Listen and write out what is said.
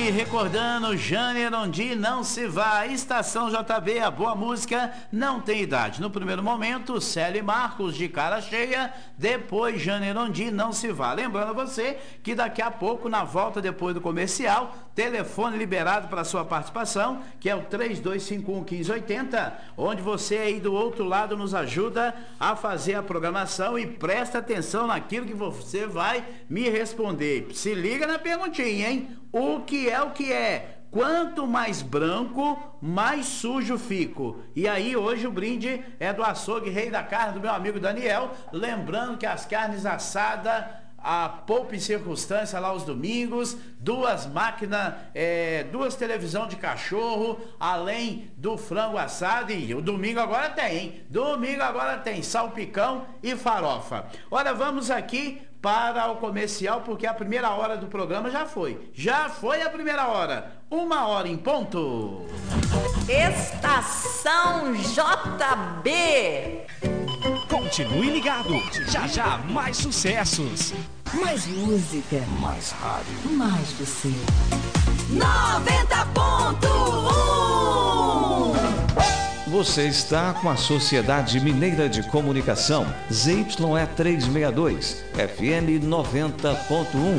aí, recordando, Jane Erondi, Não Se Vá, Estação JB, a boa música não tem idade. No primeiro momento, Célio e Marcos, de Cara Cheia, depois Jane Erondi, Não Se Vá. Lembrando a você que daqui a pouco, na volta depois do comercial, telefone liberado para sua participação, que é o 3251-1580, onde você aí do outro lado nos ajuda a fazer a programação e presta atenção naquilo que você vai me responder. Se liga na perguntinha, hein? O que é? Quanto mais branco, mais sujo fico. E aí, hoje o brinde é do açougue Rei da Carne, do meu amigo Daniel. Lembrando que as carnes assadas, a poupa em circunstância lá os domingos, duas máquinas, duas televisão de cachorro, além do frango assado, e o domingo agora tem, hein? Domingo agora tem salpicão e farofa. Olha, vamos aqui para o comercial, porque a primeira hora do programa já foi. Já foi a primeira hora. 1h em ponto. Estação JB. Continue ligado. Já mais sucessos. Mais música. Mais rádio. Mais você. 90.1. Você está com a Sociedade Mineira de Comunicação, ZYE 362, FM 90.1.